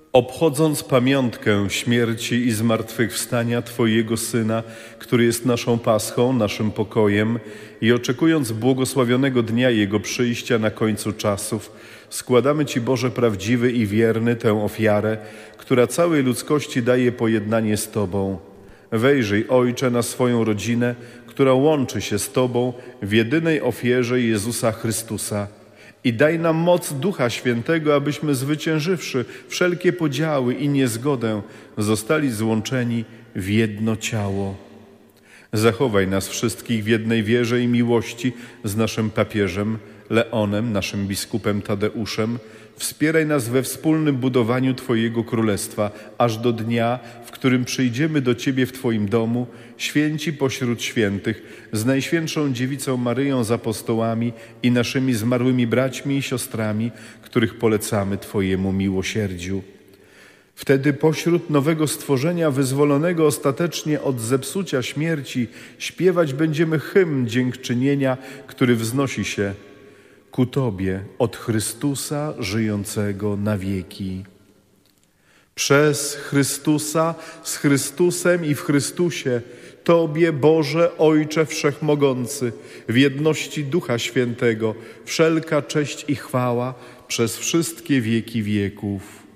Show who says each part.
Speaker 1: Obchodząc pamiątkę śmierci i zmartwychwstania Twojego Syna, który jest naszą paschą, naszym pokojem, i oczekując błogosławionego dnia Jego przyjścia na końcu czasów, składamy Ci, Boże prawdziwy i wierny, tę ofiarę, która całej ludzkości daje pojednanie z Tobą. Wejrzyj, Ojcze, na swoją rodzinę, która łączy się z Tobą w jedynej ofierze Jezusa Chrystusa. I daj nam moc Ducha Świętego, abyśmy zwyciężywszy wszelkie podziały i niezgodę, zostali złączeni w jedno ciało. Zachowaj nas wszystkich w jednej wierze i miłości z naszym papieżem Leonem, naszym biskupem Tadeuszem. Wspieraj nas we wspólnym budowaniu Twojego Królestwa, aż do dnia, w którym przyjdziemy do Ciebie w Twoim domu, święci pośród świętych, z Najświętszą Dziewicą Maryją, z apostołami i naszymi zmarłymi braćmi i siostrami, których polecamy Twojemu miłosierdziu. Wtedy pośród nowego stworzenia, wyzwolonego ostatecznie od zepsucia śmierci, śpiewać będziemy hymn dziękczynienia, który wznosi się ku Tobie od Chrystusa żyjącego na wieki. Przez Chrystusa, z Chrystusem i w Chrystusie, Tobie, Boże, Ojcze Wszechmogący, w jedności Ducha Świętego, wszelka cześć i chwała przez wszystkie wieki wieków.